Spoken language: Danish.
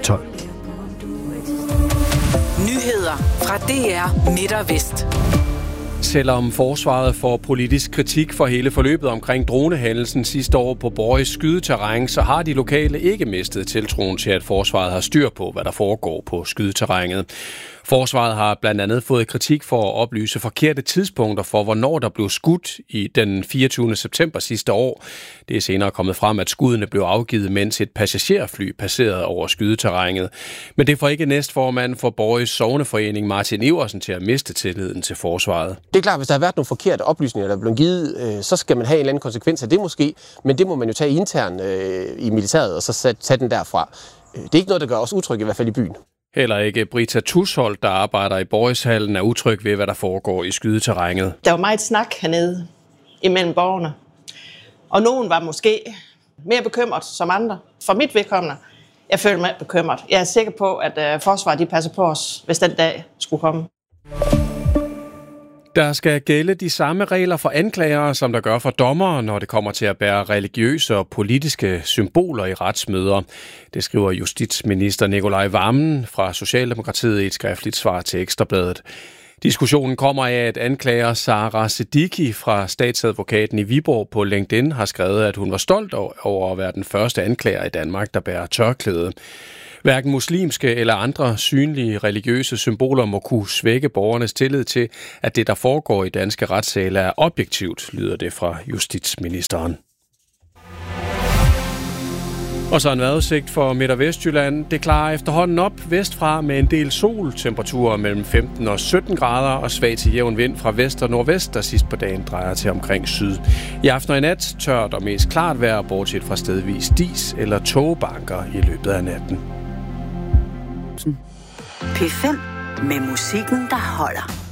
12. Nyheder fra DR Midt og Vest. Selvom forsvaret får politisk kritik for hele forløbet omkring dronehændelsen sidste år på Borges skydeterræn, så har de lokale ikke mistet tiltroen til, at forsvaret har styr på, hvad der foregår på skydeterrænet. Forsvaret har blandt andet fået kritik for at oplyse forkerte tidspunkter for, hvornår der blev skudt i den 24. september sidste år. Det er senere kommet frem, at skuddene blev afgivet, mens et passagerfly passerede over skydeterrænet. Men det får ikke næstformand for Borges Sogneforening, Martin Iversen, til at miste tilliden til forsvaret. Det er klart, hvis der har været nogle forkerte oplysninger, der er blevet givet, så skal man have en eller anden konsekvens af det måske, men det må man jo tage internt i militæret og så tage den derfra. Det er ikke noget, der gør os utrygge, i hvert fald i byen. Heller ikke Britta Tusholdt, der arbejder i Borgeshallen, er utryg ved, hvad der foregår i skydeterrænet. Der var meget snak hernede imellem borgerne, og nogen var måske mere bekymret som andre. For mit vedkommende, jeg føler mig bekymret. Jeg er sikker på, at forsvaret de passer på os, hvis den dag skulle komme. Der skal gælde de samme regler for anklagere, som der gør for dommere, når det kommer til at bære religiøse og politiske symboler i retsmøder. Det skriver justitsminister Nicolai Wammen fra Socialdemokratiet i et skriftligt svar til Ekstrabladet. Diskussionen kommer af, at anklager Sara Siddiqui fra statsadvokaten i Viborg på LinkedIn har skrevet, at hun var stolt over at være den første anklager i Danmark, der bærer tørklæde. Hverken muslimske eller andre synlige religiøse symboler må kunne svække borgernes tillid til, at det, der foregår i danske retssale, er objektivt, lyder det fra justitsministeren. Og så en vejrudsigt for Midt- og Vestjylland. Det klarer efterhånden op vestfra med en del sol, temperaturer mellem 15 og 17 grader og svag til jævn vind fra vest og nordvest, der sidst på dagen drejer til omkring syd. I aften og i nat tørt og mest klart vejr, bortset fra stedvis dis eller tågebanker i løbet af natten. P5 med musikken, der holder.